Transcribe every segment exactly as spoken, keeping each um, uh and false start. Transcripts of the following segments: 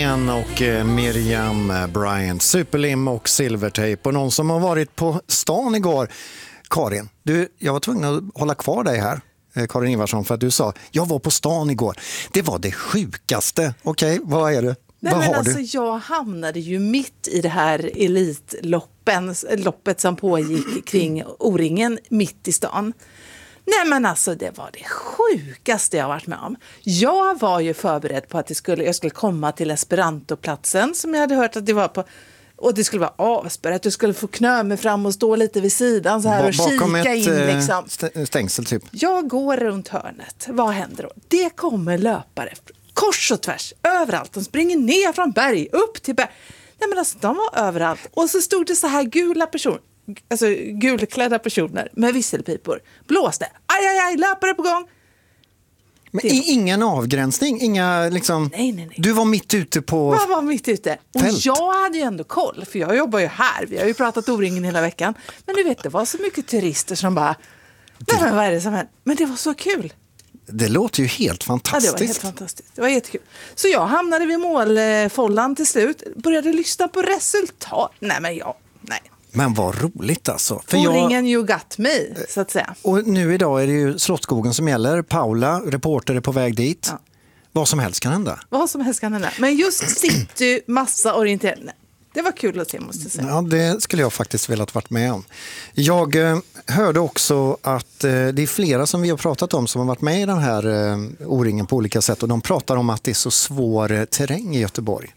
Och Miriam Bryant, Superlim och Silvertape. Och någon som har varit på stan igår, Karin. Du, jag var tvungen att hålla kvar dig här, Karin Ivarsson, för att du sa, jag var på stan igår. Det var det sjukaste. Okej, okay, vad är det? Nej, vad men har alltså, du? jag hamnade ju mitt i det här elitloppen, loppet som pågick kring O-ringen mitt i stan. Nej men alltså det var det sjukaste jag varit med om. Jag var ju förberedd på att det skulle, jag skulle komma till Esperantoplatsen som jag hade hört att det var på. Och det skulle vara avspärrat, du skulle få knö mig fram och stå lite vid sidan så här och Bakom kika ett, in liksom. stängsel typ. Jag går runt hörnet, vad händer då? Det kommer löpare kors och tvärs, överallt. De springer ner från berg, upp till berg. Nej men alltså de var överallt. Och så stod det så här gula personer. Alltså gulklädda personer med visselpipor. Blåste. Aj, aj, aj, löpare på gång. Men det... ingen avgränsning, inga liksom... Nej, nej, nej. Du var mitt ute på... Jag var mitt ute. Och fält. Jag hade ju ändå koll, för jag jobbar ju här. Vi har ju pratat O-ringen hela veckan. Men du vet, det var så mycket turister som bara... Det... Nej, men vad är det som händer? Men det var så kul. Det låter ju helt fantastiskt. Ja, det var helt fantastiskt. Det var jättekul. Så jag hamnade vid målfållan till slut. Började lyssna på resultat. Nej, men jag... Nej. Men vad roligt alltså. För O-ringen you got me, så att säga. Och nu idag är det ju Slottsskogen som gäller. Paula, reporter, är på väg dit. Ja. Vad som helst kan hända. Vad som helst kan hända. Men just city, massa orientering. Det var kul att se, måste jag säga. Ja, det skulle jag faktiskt velat varit med om. Jag eh, hörde också att eh, det är flera som vi har pratat om som har varit med i den här eh, O-ringen på olika sätt. Och de pratar om att det är så svår eh, terräng i Göteborg.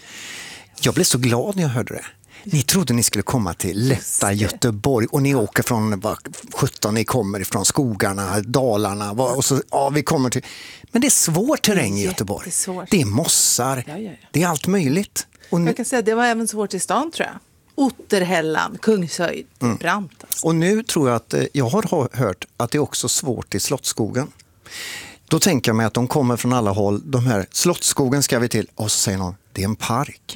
Jag blev så glad när jag hörde det. Ni trodde ni skulle komma till lätta Göteborg och ni åker från vad sjutton ni kommer ifrån skogarna, dalarna och så ja vi kommer till. Men det är svår terräng i Göteborg. Det är mossar. Ja, ja, ja. Det är allt möjligt. Och nu... Jag kan säga att det var även svårt i stan, tror jag. Otterhällan, Kungshöjd, mm. brant. Alltså. Och nu tror jag att jag har hört att det är också svårt i Slottsskogen. Då tänker jag mig att de kommer från alla håll. De här Slottsskogen ska vi till. Och så säger någon, det är en park.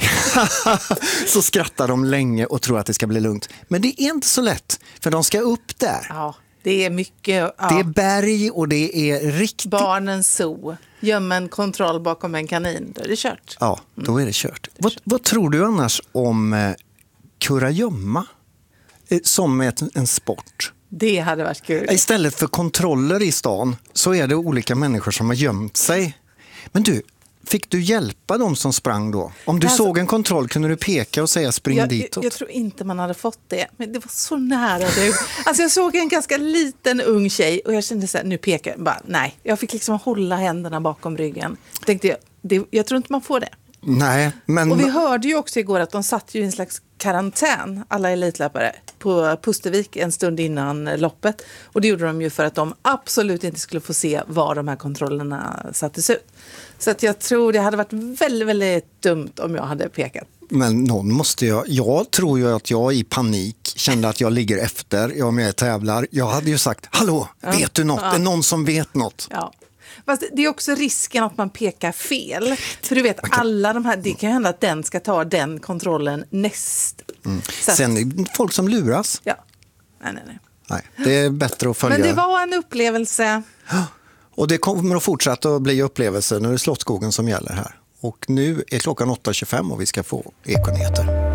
Så skrattar de länge och tror att det ska bli lugnt. Men det är inte så lätt. För de ska upp där. Ja, det är mycket. Ja. Det är berg och det är riktigt. Barnens zoo. Gömma en kontroll bakom en kanin. Då är det kört. Ja, då är det kört. Mm. Det är vad, kört. Vad tror du annars om eh, kurragömma eh, som ett, en sport? Det hade varit kul. Istället för kontroller i stan så är det olika människor som har gömt sig. Men du, fick du hjälpa dem som sprang då? Om du alltså, såg en kontroll kunde du peka och säga spring jag, ditåt? Jag, jag tror inte man hade fått det. Men det var så nära. Det. Alltså jag såg en ganska liten ung tjej och jag kände så här, nu pekar jag. Bara, nej, jag fick liksom hålla händerna bakom ryggen. Jag tänkte, jag, det, jag tror inte man får det. Nej, men... Och vi hörde ju också igår att de satt ju i en slags karantän, alla elitlöpare, på Pustervik en stund innan loppet. Och det gjorde de ju för att de absolut inte skulle få se var de här kontrollerna sattes ut. Så att jag tror det hade varit väldigt, väldigt dumt om jag hade pekat. Men någon måste jag... Jag tror ju att jag i panik kände att jag ligger efter, jag är med och tävlar. Jag hade ju sagt, hallå, ja. vet du något? Ja. Det är någon som vet något. Ja. Fast det är också risken att man pekar fel. För du vet, okay. alla de här, det kan hända att den ska ta den kontrollen näst. Mm. Sen är det folk som luras. Ja, nej, nej, nej. Nej, det är bättre att följa. Men det var en upplevelse. Och det kommer att fortsätta att bli upplevelser. Nu är det Slottsskogen som gäller här. Och nu är klockan åtta tjugofem och vi ska få Ekonyheter.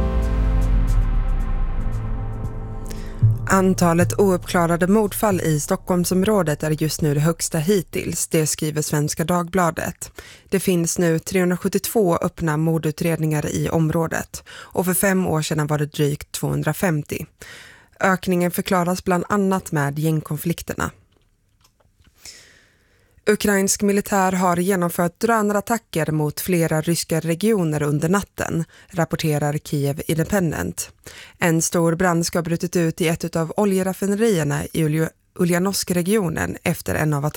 Antalet ouppklarade mordfall i Stockholmsområdet är just nu det högsta hittills, det skriver Svenska Dagbladet. Det finns nu trehundrasjuttiotvå öppna mordutredningar i området och för fem år sedan var det drygt tvåhundrafemtio. Ökningen förklaras bland annat med gängkonflikterna. Ukrainsk militär har genomfört drönarattacker mot flera ryska regioner under natten, rapporterar Kiev Independent. En stor brand ska ha brutit ut i ett av oljerafinerierna i Uljanovsk-regionen efter en av